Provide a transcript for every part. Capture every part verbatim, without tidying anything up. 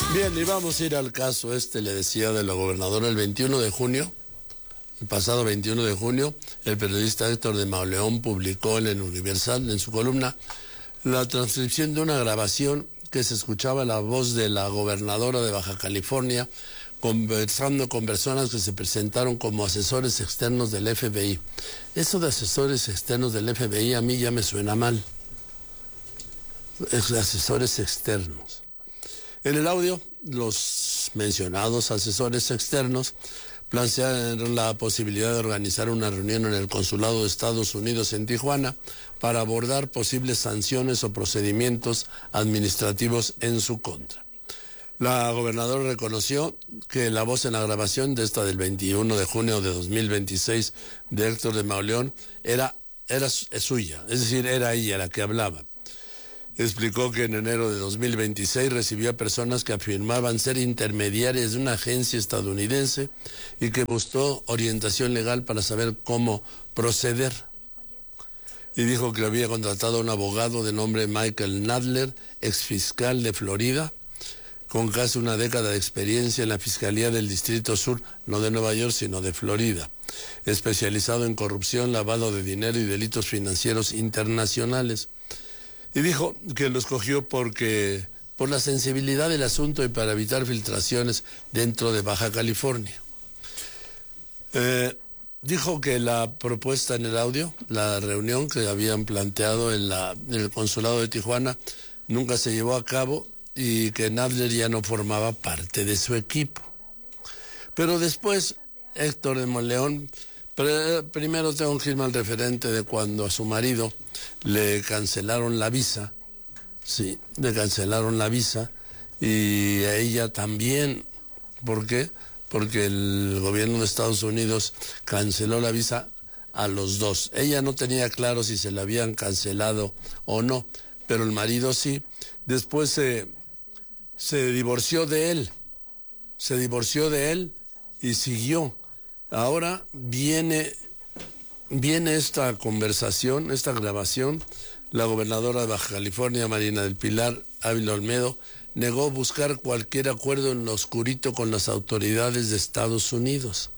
Bien, y vamos a ir al caso este, le decía, de la gobernadora. El veintiuno de junio, el pasado veintiuno de junio, el periodista Héctor de Mauleón publicó en el Universal, en su columna, la transcripción de una grabación que se escuchaba la voz de la gobernadora de Baja California conversando con personas que se presentaron como asesores externos del F B I. Eso de asesores externos del F B I a mí ya me suena mal. Es asesores externos. En el audio, los mencionados asesores externos plantearon la posibilidad de organizar una reunión en el Consulado de Estados Unidos en Tijuana para abordar posibles sanciones o procedimientos administrativos en su contra. La gobernadora reconoció que la voz en la grabación de esta del veintiuno de junio de dos mil veintiséis de Héctor de Mauleón era, era suya, es decir, era ella la que hablaba. Explicó que en enero de dos mil veintiséis recibió a personas que afirmaban ser intermediarias de una agencia estadounidense y que buscó orientación legal para saber cómo proceder. Y dijo que había contratado a un abogado de nombre Michael Nadler, exfiscal de Florida, con casi una década de experiencia en la Fiscalía del Distrito Sur, no de Nueva York, sino de Florida, especializado en corrupción, lavado de dinero y delitos financieros internacionales. Y dijo que lo escogió porque por la sensibilidad del asunto y para evitar filtraciones dentro de Baja California. Eh, dijo que la propuesta en el audio, la reunión que habían planteado en, la, en el Consulado de Tijuana, nunca se llevó a cabo y que Nadler ya no formaba parte de su equipo. Pero después, Héctor de Mauleón, primero tengo que irme al referente de cuando a su marido le cancelaron la visa, sí, le cancelaron la visa, y a ella también. ¿Por qué? Porque el gobierno de Estados Unidos canceló la visa a los dos. Ella no tenía claro si se la habían cancelado o no, pero el marido sí. Después se, se divorció de él, se divorció de él y siguió. Ahora viene, viene esta conversación, esta grabación. La gobernadora de Baja California, Marina del Pilar Ávila Olmedo, negó buscar cualquier acuerdo en lo oscurito con las autoridades de Estados Unidos.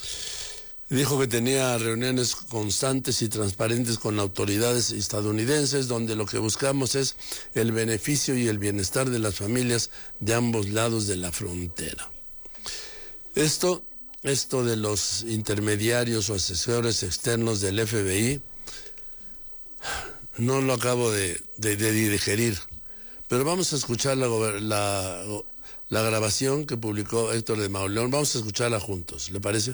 Dijo que tenía reuniones constantes y transparentes con autoridades estadounidenses, donde lo que buscamos es el beneficio y el bienestar de las familias de ambos lados de la frontera. Esto... Esto de los intermediarios o asesores externos del F B I, no lo acabo de, de, de digerir, pero vamos a escuchar la, la, la grabación que publicó Héctor de Mauleón. Vamos a escucharla juntos, ¿le parece?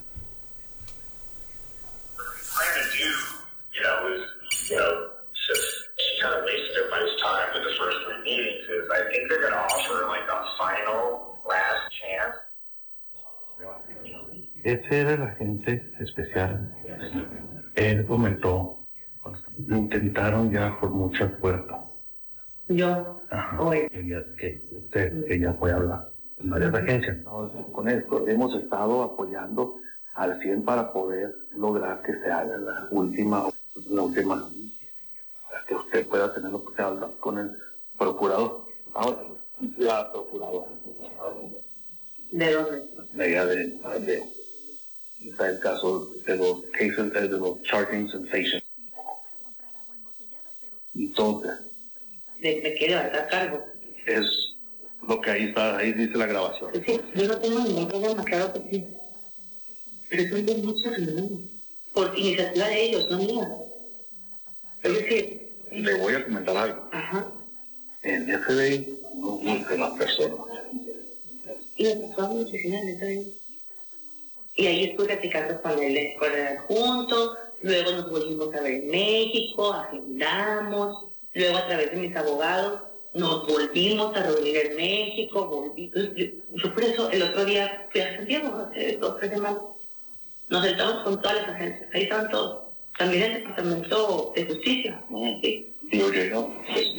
Ese era el agente especial. Él comentó, intentaron ya por muchas puertas. Yo, Ajá. hoy. Que ya, que usted, que ya fue a hablar con varias agencias. Con esto hemos estado apoyando al cien para poder lograr que se haga la última, la última, que usted pueda tener la oportunidad de hablar con el procurador. Ahora, la procuradora. ¿De dónde? De allá de, de está el caso de los cases, de los charging sensations. Entonces, ¿De, de qué levantar cargo? es lo que ahí está, ahí dice la grabación. Sí, yo no tengo ningún problema, claro que sí. Pero son de muchos hermanos. Por iniciativa de ellos, no mía. Es decir... Le voy a comentar algo. Ajá. En F B I no buscan las personas. Y me pasó a mi oficina de F B I. Y ahí estuve platicando con el, con el adjunto, luego nos volvimos a ver en México, agendamos, luego a través de mis abogados nos volvimos a reunir en México, volví, yo, yo por eso el otro día fui a Santiago, hace dos o tres semanas, nos sentamos con todas las agencias, ahí estaban todos, también el Departamento de Justicia, ¿sí? Yo llego.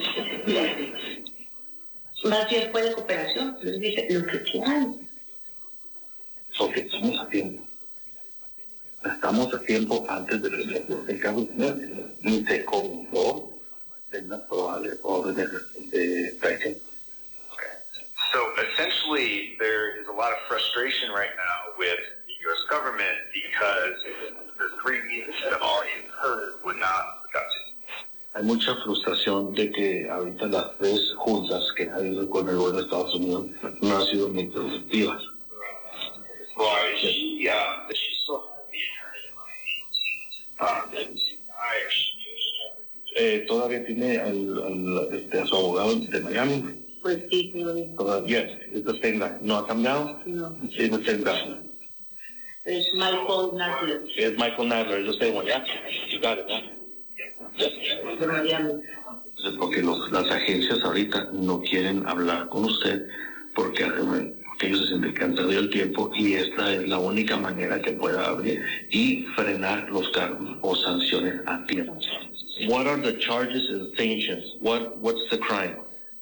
Más bien fue de cooperación, les dije, lo que quieran. Porque estamos a tiempo. Estamos a tiempo antes de que el caso ni se comenzó de una probable orden de traición. So essentially, there is a lot of frustration right now with the U S government because the three meetings that have already occurred were not productive. Hay mucha frustración de que ahorita las tres juntas que ha habido con el gobierno de Estados Unidos no han sido muy productivas. Well, she, uh, she still has the attorney. Uh, eh, todavía tiene al, al, este, a su abogado de Miami. Pues sí, sí. Yes, it's the same guy. ¿No ha cambiado? No. It's the same guy. Es Michael Nadler. Es Michael Nadler, it's the same one, yeah? You got it, yeah? De Miami. Porque los, las agencias ahorita no quieren hablar con usted porque, porque ellos se sienten que han perdido el tiempo y esta es la única manera que pueda abrir y frenar los cargos o sanciones a tiempo. What are the charges and sanctions? What What's the crime?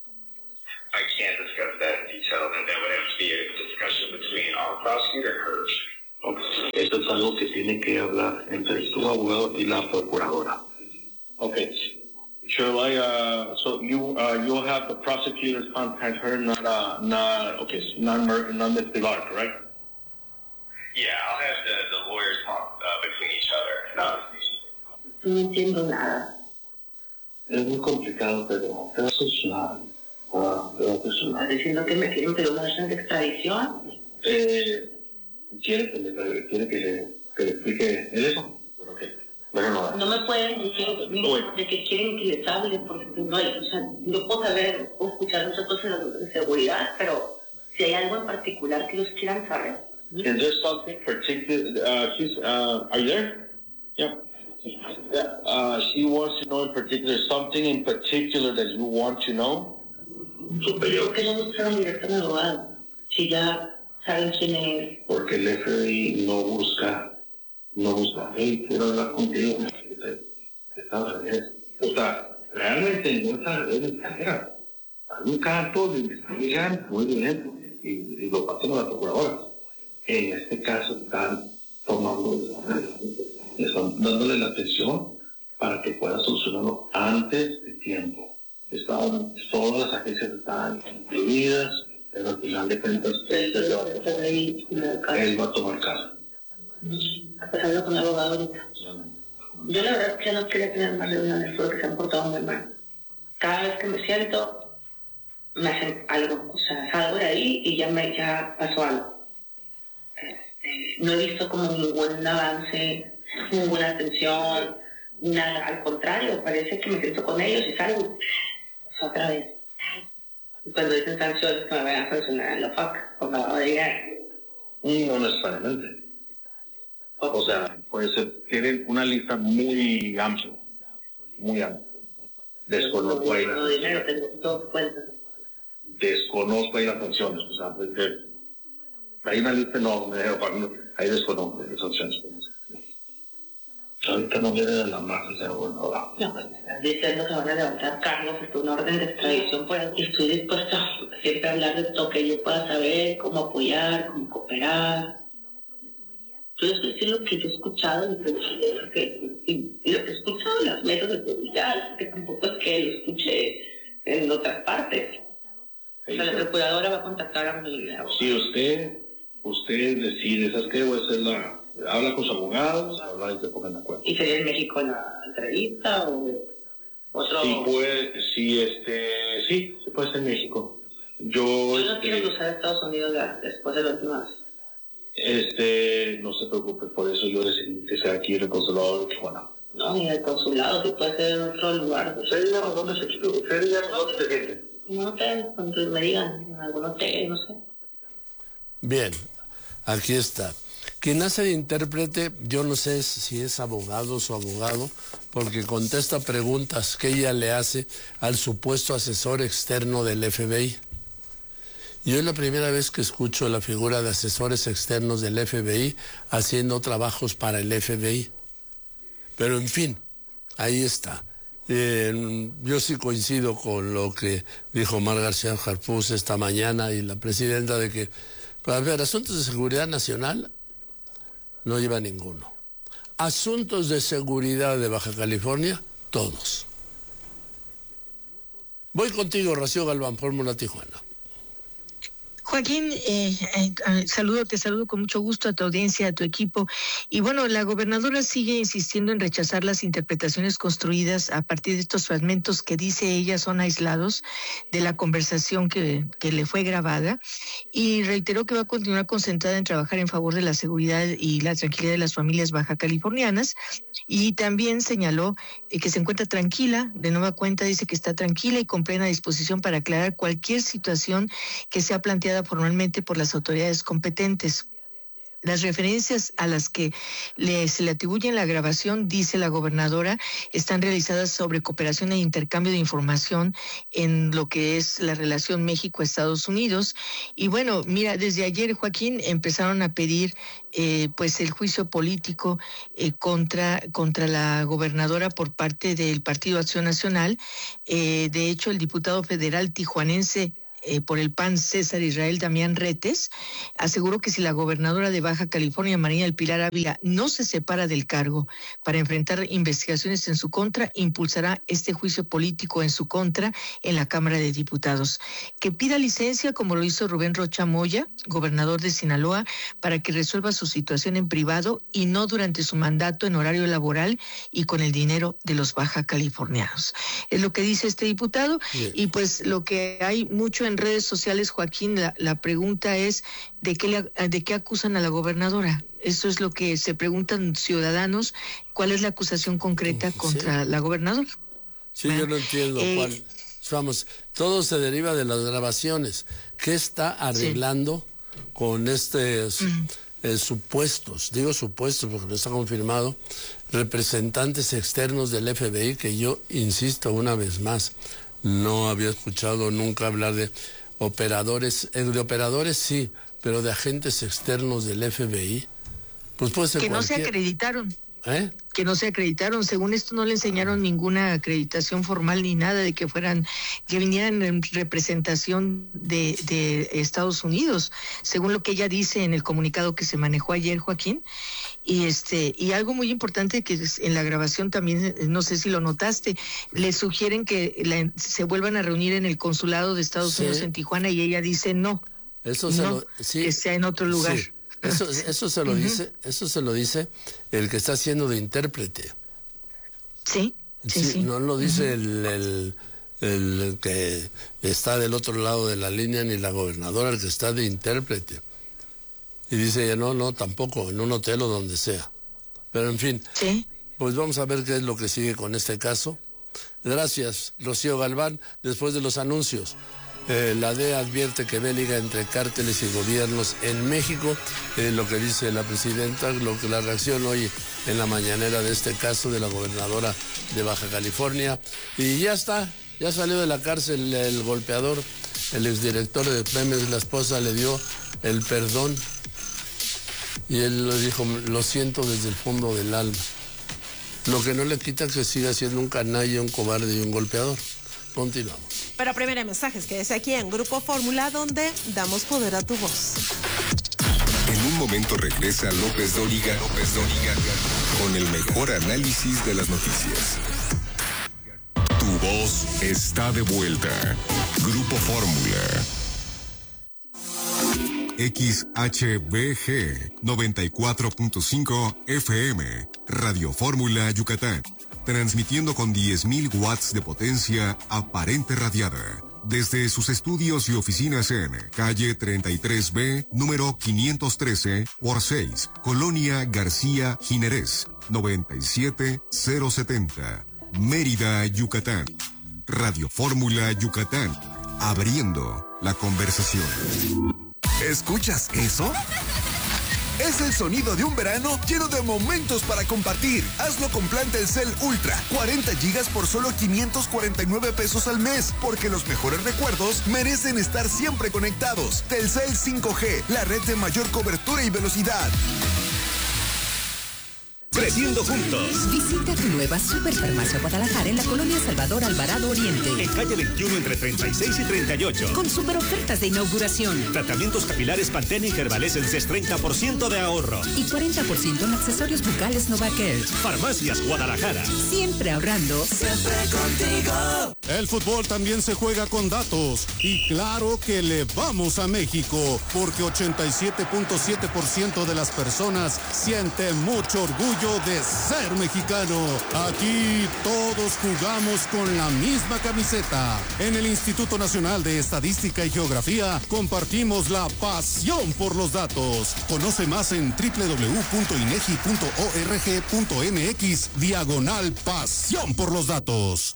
I can't discuss that in detail. That that would have to be a discussion between our prosecutor and hers. Okay. Esto es algo que tiene que hablar entre tu abogado y la procuradora. Okay. Shall I, uh, so you, uh, you'll have the prosecutors contact her, not, uh, not, okay, not, not Miz Pilar, correct? Yeah, I'll have the, the lawyers talk uh, between each other. Uh, No entiendo nada. Es muy complicado, pero te va a solucionar. Uh, te va a ¿Estás solucionar. diciendo que me quieren pedir una orden de extradición? Eh, ¿quiere que le, quiere que le, que le explique el eso? ¿Pero qué? Pero no. No me pueden decir de que quieren que les hable, porque no hay, o sea, yo puedo saber o escuchar muchas cosas de seguridad, pero si hay algo en particular que ellos quieran saber. Is there something particular? Uh, she's, uh, are you there? Yeah. Yeah. Uh, she wants to know in particular something in particular that you want to know. ¿Por qué no buscaron directo al abogado? Si ya saben quién es. Porque el F B I no busca, no busca. Hey, quiero hablar contigo. Está al revés. O sea, realmente no está al revés. Hay un caso de investigación muy violento y, y lo pasan a la procuradora. En este caso están tomando, están dándole la atención para que pueda solucionarlo antes de tiempo. Están, todas las agencias están incluidas, pero al final de cuentas él, él, va, él va a tomar caso. Pasando con el abogado ahorita. Yo la verdad que no quería tener más reuniones porque se han portado muy mal. Cada vez que me siento, me hacen algo, o sea, salgo de ahí y ya me ya pasó algo. Este, no he visto como ningún avance, ninguna atención, nada, al contrario, parece que me siento con ellos y salgo otra vez. Y cuando dicen sanciones que me van a sancionar en la F A C, por lavado de dinero. No necesariamente. O sea, puede ser, tienen una lista muy amplia, muy amplia. Desconozco ahí las dinero, tengo dos cuentas. Desconozco ahí las sanciones, o sea, puede ser. Hay una lista enorme, ahí desconozco las sanciones. Ahorita no viene de la marca, sea gobernadora. No, pues me están diciendo que van a levantar cargos, es una orden de extradición, pues, y estoy dispuesta a siempre hablar de todo que yo pueda saber, cómo apoyar, cómo cooperar. Yo les voy a decir lo que yo he escuchado y, que, y, y lo que he escuchado en las mesas de seguridad, que tampoco es que lo escuché en otras partes. O sea, la procuradora va a contactar a mi abogado. Si usted, usted decide, ¿sabes qué? Voy a hacer la... Habla con sus abogados, habla y se pongan de acuerdo. ¿Y sería en México la entrevista o otro? Sí, puede, sí, este, sí, se puede ser en México. Yo, Yo no este, quiero cruzar a Estados Unidos después de la última vez. Este, no se preocupe, por eso yo decidí que sea aquí en el consulado de Tijuana. No, ni el consulado, si puede ser en otro lugar. ¿Usted diga dónde se quiere? ¿Usted diga dónde se quiere? En un hotel, cuando me digan, en algún hotel, no sé. Bien, aquí está. Quien hace de intérprete, yo no sé si es abogado o su abogado, porque contesta preguntas que ella le hace al supuesto asesor externo del F B I. Yo es la primera vez que escucho la figura de asesores externos del F B I haciendo trabajos para el F B I. Pero en fin, ahí está. Eh, yo sí coincido con lo que dijo Mar García Harfuch esta mañana y la presidenta de que, para ver, asuntos de seguridad nacional no lleva ninguno. Asuntos de seguridad de Baja California, todos. Voy contigo, Rocío Galván, Fórmula Tijuana. Joaquín, eh, eh, saludo, te saludo con mucho gusto a tu audiencia, a tu equipo. Y bueno, la gobernadora sigue insistiendo en rechazar las interpretaciones construidas a partir de estos fragmentos que dice ella son aislados de la conversación que, que le fue grabada, y reiteró que va a continuar concentrada en trabajar en favor de la seguridad y la tranquilidad de las familias baja californianas. Y también señaló eh, que se encuentra tranquila, de nueva cuenta dice que está tranquila y con plena disposición para aclarar cualquier situación que sea planteada formalmente por las autoridades competentes. Las referencias a las que le, se le atribuyen la grabación, dice la gobernadora, están realizadas sobre cooperación e intercambio de información en lo que es la relación México-Estados Unidos. Y bueno, mira, desde ayer, Joaquín, empezaron a pedir eh, pues el juicio político eh, contra, contra la gobernadora por parte del Partido Acción Nacional. Eh, de hecho, el diputado federal tijuanense Eh, por el P A N, César Israel Damián Retes, aseguró que si la gobernadora de Baja California, María del Pilar Ávila, no se separa del cargo para enfrentar investigaciones en su contra, impulsará este juicio político en su contra en la Cámara de Diputados. Que pida licencia, como lo hizo Rubén Rocha Moya, gobernador de Sinaloa, para que resuelva su situación en privado y no durante su mandato en horario laboral y con el dinero de los baja californianos. Es lo que dice este diputado. Bien. Y pues lo que hay mucho en en redes sociales, Joaquín, la, la pregunta es ¿de qué, le, de qué acusan a la gobernadora? Eso es lo que se preguntan ciudadanos, ¿cuál es la acusación concreta sí. contra la gobernadora? Sí, ¿verdad? Yo no entiendo eh, cuál. Vamos, todo se deriva de las grabaciones. ¿Qué está arreglando sí. con estos mm. eh, supuestos, digo supuestos porque no está confirmado, representantes externos del F B I, que yo insisto una vez más, no había escuchado nunca hablar de operadores, de operadores sí, pero de agentes externos del F B I, pues puede ser que cualquier... no se acreditaron. ¿Eh? Que no se acreditaron, según esto no le enseñaron ninguna acreditación formal ni nada de que fueran, que vinieran en representación de, de Estados Unidos, según lo que ella dice en el comunicado que se manejó ayer, Joaquín. Y este y algo muy importante que en la grabación también, no sé si lo notaste, le sugieren que la, se vuelvan a reunir en el consulado de Estados sí. Unidos en Tijuana y ella dice no, eso se no lo, sí, que sea en otro lugar. Sí. Eso, eso se lo uh-huh. dice, eso se lo dice el que está haciendo de intérprete. Sí, sí, sí. sí. No lo dice uh-huh. el, el, el que está del otro lado de la línea, ni la gobernadora, el que está de intérprete. Y dice ella, no, no, tampoco, en un hotel o donde sea. Pero en fin, sí. pues vamos a ver qué es lo que sigue con este caso. Gracias, Rocío Galván. Después de los anuncios. Eh, la D E A advierte que ve liga entre cárteles y gobiernos en México, eh, lo que dice la presidenta, lo que la reacción hoy en la mañanera de este caso de la gobernadora de Baja California. Y ya está, ya salió de la cárcel el golpeador, el exdirector de Pemex, la esposa le dio el perdón y él le dijo, lo siento desde el fondo del alma. Lo que no le quita que siga siendo un canalla, un cobarde y un golpeador. Continuamos. Pero primero hay mensajes, quédese aquí en Grupo Fórmula, donde damos poder a tu voz. En un momento regresa López Dóriga, López Dóriga, con el mejor análisis de las noticias. Tu voz está de vuelta. Grupo Fórmula. X H B G noventa y cuatro punto cinco F M, Radio Fórmula Yucatán. Transmitiendo con diez mil watts de potencia aparente radiada. Desde sus estudios y oficinas en calle treinta y tres B, número quinientos trece por seis, Colonia García Jiménez, noventa y siete mil setenta, Mérida, Yucatán. Radio Fórmula Yucatán, abriendo la conversación. ¿Escuchas eso? Es el sonido de un verano lleno de momentos para compartir. Hazlo con plan Telcel Ultra. cuarenta gigas por solo quinientos cuarenta y nueve pesos al mes. Porque los mejores recuerdos merecen estar siempre conectados. Telcel cinco G, la red de mayor cobertura y velocidad. Creciendo juntos. Visita tu nueva Superfarmacia Guadalajara en la colonia Salvador Alvarado Oriente. En calle veintiuno entre treinta y seis y treinta y ocho. Con super ofertas de inauguración. Tratamientos capilares Pantene y Herbalesenses, treinta por ciento de ahorro. Y cuarenta por ciento en accesorios bucales Novacare. Farmacias Guadalajara. Siempre ahorrando. Siempre contigo. El fútbol también se juega con datos y claro que le vamos a México porque ochenta y siete punto siete por ciento de las personas siente mucho orgullo de ser mexicano. Aquí todos jugamos con la misma camiseta. En el Instituto Nacional de Estadística y Geografía compartimos la pasión por los datos. Conoce más en doble u doble u doble u punto inegi punto org punto mx diagonal pasión por los datos.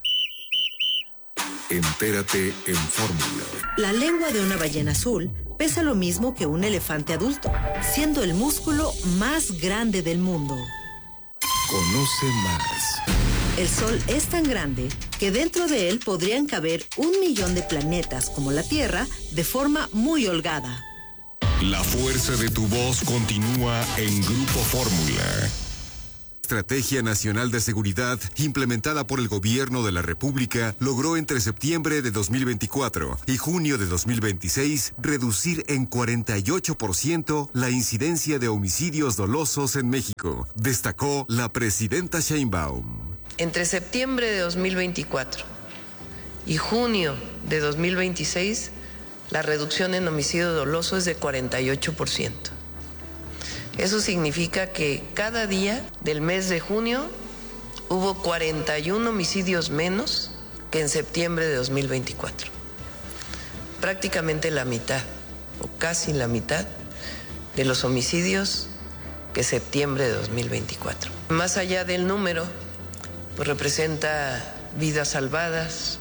Entérate en Fórmula. La lengua de una ballena azul pesa lo mismo que un elefante adulto, siendo el músculo más grande del mundo. Conoce más. El Sol es tan grande que dentro de él podrían caber un millón de planetas como la Tierra de forma muy holgada. La fuerza de tu voz continúa en Grupo Fórmula. Estrategia Nacional de Seguridad implementada por el Gobierno de la República logró entre septiembre de dos mil veinticuatro y junio de dos mil veintiséis reducir en cuarenta y ocho por ciento la incidencia de homicidios dolosos en México, destacó la presidenta Sheinbaum. Entre septiembre de dos mil veinticuatro y junio de dos mil veintiséis, la reducción en homicidio doloso es de cuarenta y ocho por ciento. Eso significa que cada día del mes de junio hubo cuarenta y uno homicidios menos que en septiembre de dos mil veinticuatro. Prácticamente la mitad, o casi la mitad, de los homicidios que septiembre de dos mil veinticuatro. Más allá del número, pues representa vidas salvadas.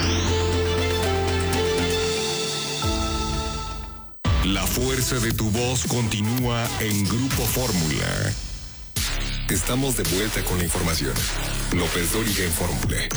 La fuerza de tu voz continúa en Grupo Fórmula. Estamos de vuelta con la información. López Dóriga en Fórmula.